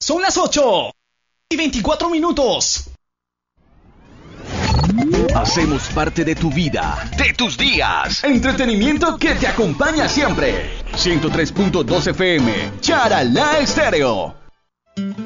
Son las 8:24. Hacemos parte de tu vida, de tus días. Entretenimiento que te acompaña siempre. 103.2 FM, Charalá Estéreo.